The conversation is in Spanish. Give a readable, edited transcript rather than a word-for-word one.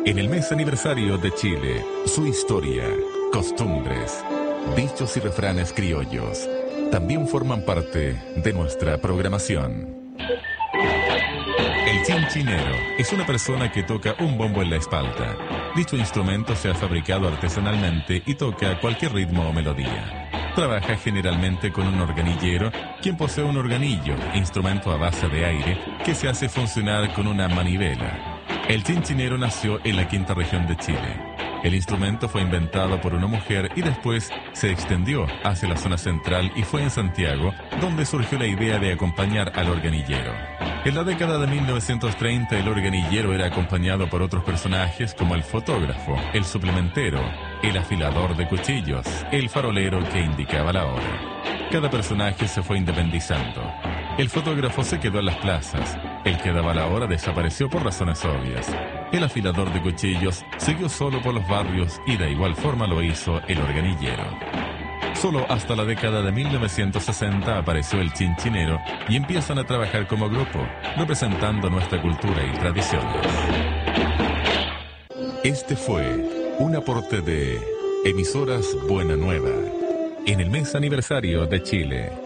En el mes aniversario de Chile, su historia, costumbres, dichos y refranes criollos también forman parte de nuestra programación. El chinchinero es una persona que toca un bombo en la espalda. Dicho instrumento se ha fabricado artesanalmente y toca cualquier ritmo o melodía. Trabaja generalmente con un organillero, quien posee un organillo, instrumento a base de aire, que se hace funcionar con una manivela. El chinchinero nació en la quinta región de Chile. El instrumento fue inventado por una mujer y después se extendió hacia la zona central y fue en Santiago donde surgió la idea de acompañar al organillero. En la década de 1930 el organillero era acompañado por otros personajes como el fotógrafo, el suplementero, el afilador de cuchillos, el farolero que indicaba la hora. Cada personaje se fue independizando. El fotógrafo se quedó en las plazas, el que daba la hora desapareció por razones obvias. El afilador de cuchillos siguió solo por los barrios y de igual forma lo hizo el organillero. Solo hasta la década de 1960 apareció el chinchinero y empiezan a trabajar como grupo, representando nuestra cultura y tradiciones. Este fue un aporte de Emisoras Buena Nueva, en el mes aniversario de Chile.